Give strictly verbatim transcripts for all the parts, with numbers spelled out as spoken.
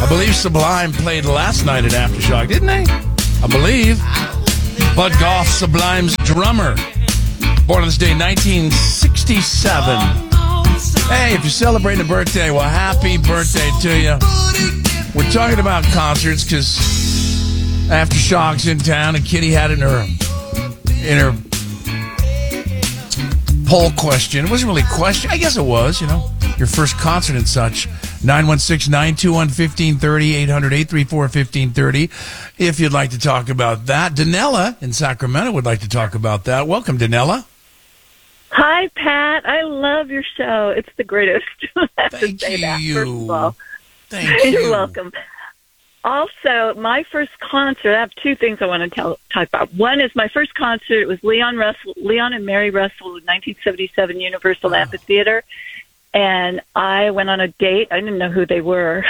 I believe Sublime played last night at Aftershock, didn't they? I believe. Bud Goff, Sublime's drummer. Born on this day, nineteen sixty-seven. Hey, if you're celebrating a birthday, well, happy birthday to you. We're talking about concerts because Aftershock's in town, and Kitty had it in her, in her poll question. It wasn't really a question. I guess it was, you know, your first concert and such. nine one six, nine two one, one five three zero, eight hundred, eight three four, one five three zero. If you'd like to talk about that. Danella in Sacramento would like to talk about that. Welcome, Danella. Hi, Pat. I love your show. It's the greatest. I have Thank to say you. that, first of all. Thank you. You're welcome. Also, my first concert, I have two things I want to tell, talk about. One is my first concert. It was Leon Russell, Leon and Mary Russell in nineteen seventy-seven Universal Wow. Amphitheater. And I went on a date. I didn't know who they were.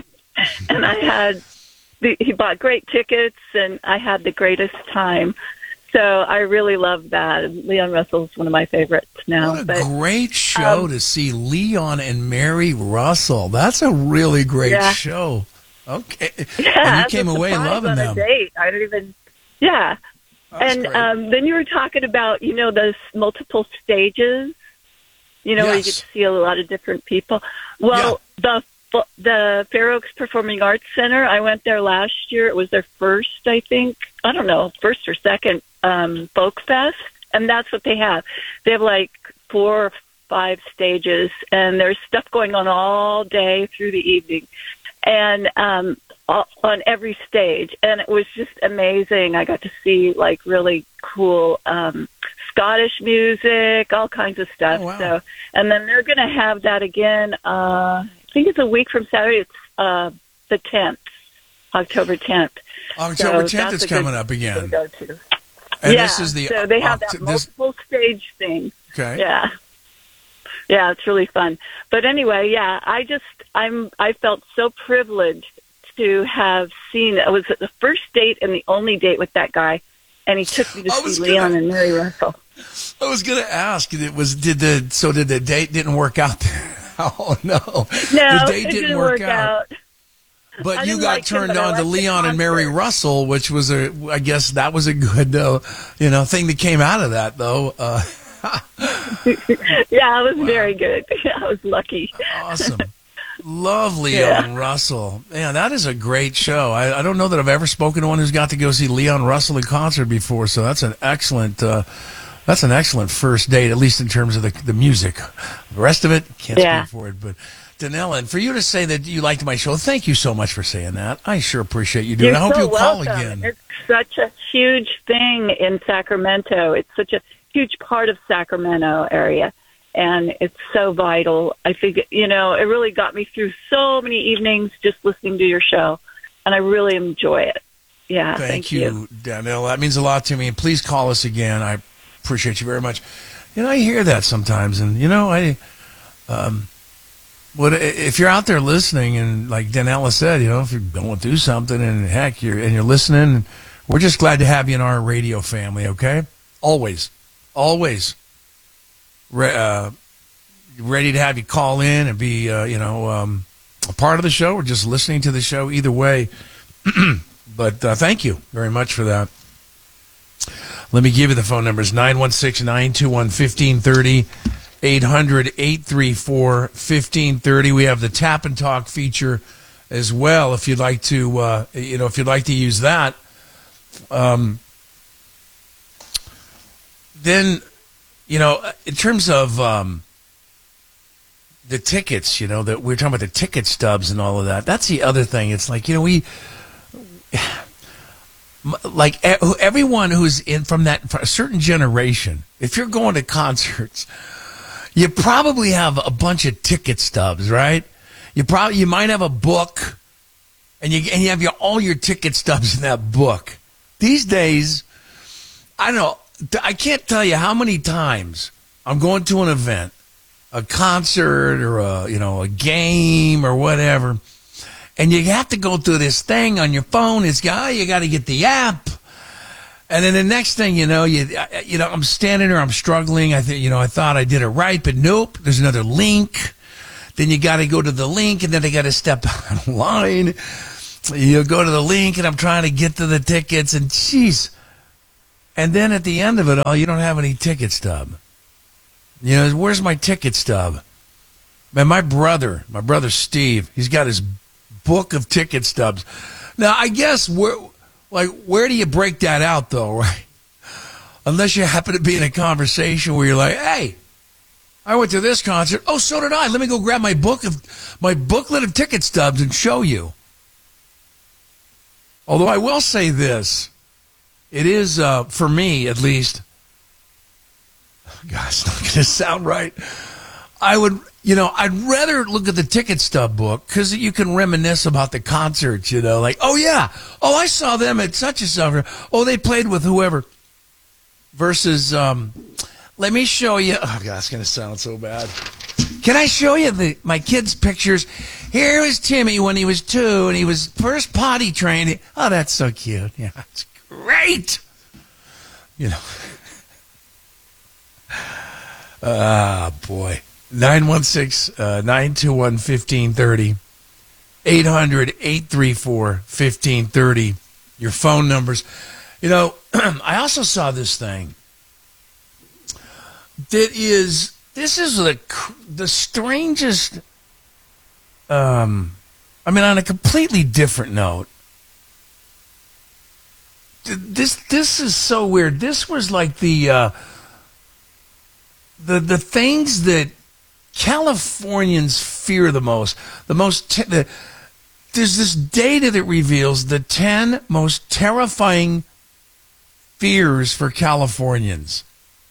And I had, the, he bought great tickets, and I had the greatest time. So I really love that. Leon Russell's one of my favorites now. What a but, great show um, to see Leon and Mary Russell. That's a really great Yeah. show. Okay. Yeah, and you came as a away surprise loving on them. A date. I don't even, yeah. That's and great. um, then you were talking about, you know, those multiple stages, you know, where you get Yes. to see a lot of different people. Well, the the Fair Oaks Performing Arts Center, I went there last year. It was their first, I think, I don't know, first or second um, folk fest, and that's what they have. They have like four or five stages, and there's stuff going on all day through the evening, and um, all, on every stage, and it was just amazing. I got to see like really cool um, Scottish music, all kinds of stuff. Oh, wow. So, and then they're going to have that again. Uh, I think it's a week from Saturday. It's uh, the tenth, October tenth. October So tenth that's is a good coming up to again. go to. And yeah, this is the so they have Oct- that this- multiple stage thing. Okay. Yeah. Yeah, it's really fun. But anyway, yeah, I just, I'm, I felt so privileged to have seen, it was the first date and the only date with that guy, and he took me to I was see gonna- Leon and Mary Russell. I was going to ask, it was did the so did the date didn't work out? Oh no, No, the date it didn't work out. But I you didn't got like him, turned but I on to liked the Leon and Mary concert. Russell, which was a, I guess that was a good, uh, you know, thing that came out of that, though. Uh, Yeah, it was very good. I was lucky. awesome, love Leon Yeah. Russell. Man, that is a great show. I, I don't know that I've ever spoken to one who's got to go see Leon Russell in concert before, so that's an excellent. Uh, That's an excellent first date, at least in terms of the the music. The rest of it, can't Yeah. speak for it. But Danella, and for you to say that you liked my show, thank you so much for saying that. I sure appreciate you doing it. You're I hope so you'll call welcome. again. It's such a huge thing in Sacramento. It's such a huge part of Sacramento area, and it's so vital. I think, you know, it really got me through so many evenings just listening to your show, and I really enjoy it. Yeah, Thank, thank, you, Danella. That means a lot to me. And please call us again. I appreciate you very much. You know, I hear that sometimes, and you know, I, um, what if you're out there listening, and like Danella said, you know, if you're going through something, and heck, you're and you're listening, we're just glad to have you in our radio family. Okay, always, always, Re- uh, ready to have you call in and be, uh, you know, um, a part of the show or just listening to the show. Either way, but uh, thank you very much for that. Let me give you the phone numbers, nine one six, nine two one, one five three zero, eight hundred, eight three four, one five three zero. We have the Tap and Talk feature as well, if you'd like to, uh, you know, if you'd like to use that. Um, then, you know, in terms of um, the tickets, you know, that we're talking about the ticket stubs and all of that, that's the other thing. It's like, you know, we... like everyone who's in from that from a certain generation, if you're going to concerts, you probably have a bunch of ticket stubs, right? You probably you might have a book, and you and you have your all your ticket stubs in that book. These days, I don't know. I can't tell you how many times I'm going to an event, a concert, or a you know a game or whatever. And you have to go through this thing on your phone. It's got, you got to get the app. And then the next thing you know, you you know, I'm standing there, I'm struggling. I think, you know, I thought I did it right, but nope. There's another link. then you got to go to the link, and then they got to step online. You go to the link, and I'm trying to get to the tickets, and jeez. And then at the end of it all, you don't have any ticket stub. You know, where's my ticket stub? Man, my brother, my brother Steve, he's got his book of ticket stubs. Now, I guess, where, like, where do you break that out, though, right? Unless you happen to be in a conversation where you're like, hey, I went to this concert. Oh, so did I. Let me go grab my book of my booklet of ticket stubs and show you. Although I will say this, it is, uh, for me at least, God, it's not going to sound right. I would, you know, I'd rather look at the ticket stub book because you can reminisce about the concerts, you know, like, oh, yeah, oh, I saw them at such and such. Oh, they played with whoever. Versus, um, let me show you. Oh, God, it's going to sound so bad. Can I show you the my kids' pictures? Here was Timmy when he was two, and he was first potty trained. Oh, that's so cute. Yeah, it's great. You know. Ah, boy. nine one six, nine two one, one five three zero. eight hundred, eight three four, one five three zero. Your phone numbers. You know, I also saw this thing that is, this is the the strangest, um, I mean, on a completely different note, this this is so weird. This was like the, uh, the, the things that Californians fear the most, the most, te- the, there's this data that reveals the ten most terrifying fears for Californians.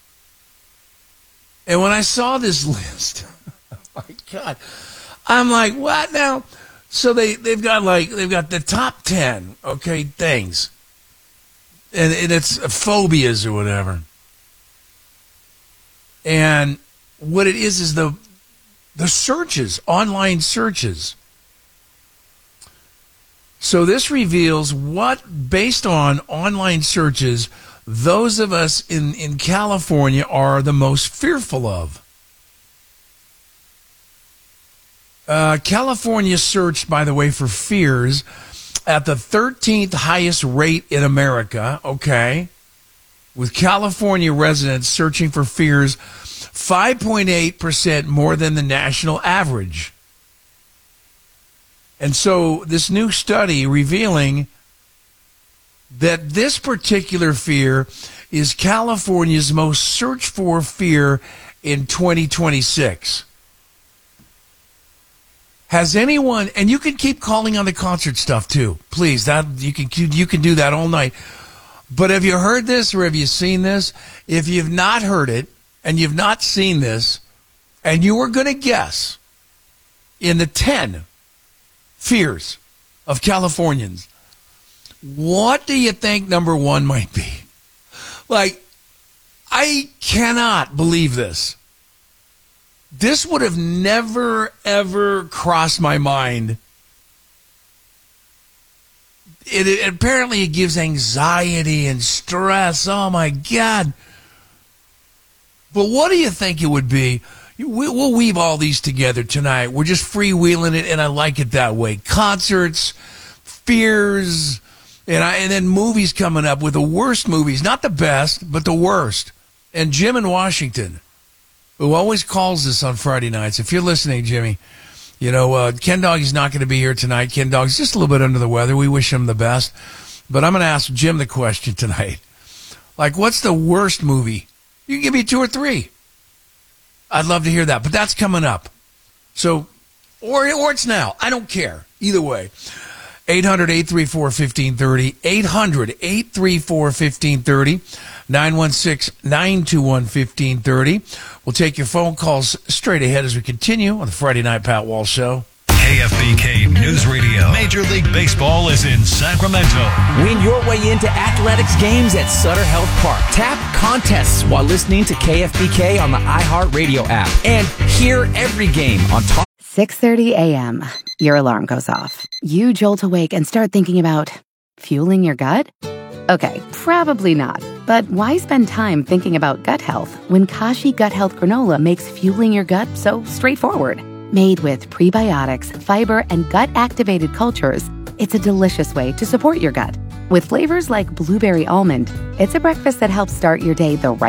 And when I saw this list, oh my God, I'm like, what now? So they, they've got like, they've got the top ten, okay, things. And, and it's phobias or whatever. And what it is is the the searches, online searches. So this reveals what, based on online searches, those of us in, in California are the most fearful of. Uh, California searched, by the way, for fears at the thirteenth highest rate in America, okay, with California residents searching for fears five point eight percent more than the national average. And so this new study revealing that this particular fear is California's most searched for fear in twenty twenty-six. Has anyone, and you can keep calling on the concert stuff too, please, that you can you can do that all night. But have you heard this or have you seen this? If you've not heard it and you've not seen this, and you were going to guess in the ten fears of Californians, what do you think number one might be? Like, I cannot believe this. This would have never, ever crossed my mind. It, it apparently it gives anxiety and stress. Oh, my God. But what do you think it would be? We'll weave all these together tonight. We're just freewheeling it, and I like it that way. Concerts, fears, and, I, and then movies coming up with the worst movies. Not the best, but the worst. And Jim in Washington, who always calls us on Friday nights. If you're listening, Jimmy, you know, uh, Ken Dog is not going to be here tonight. Ken Dog's just a little bit under the weather. We wish him the best. But I'm going to ask Jim the question tonight. Like, what's the worst movie? You can give me two or three. I'd love to hear that. But that's coming up. So, or, or it's now. I don't care. Either way. eight hundred, eight three four, one five three zero. eight hundred, eight three four, one five three zero. nine one six, nine two one, one five three zero. We'll take your phone calls straight ahead as we continue on the Friday Night Pat Walsh Show. K F B K News Radio. Major League Baseball is in Sacramento. Win your way into athletics games at Sutter Health Park. Tap contests while listening to K F B K on the iHeartRadio app. And hear every game on Talk. six thirty a.m. Your alarm goes off. You jolt awake and start thinking about fueling your gut? Okay, probably not. But why spend time thinking about gut health when Kashi Gut Health Granola makes fueling your gut so straightforward? Made with prebiotics, fiber, and gut-activated cultures, it's a delicious way to support your gut. With flavors like blueberry almond, it's a breakfast that helps start your day the right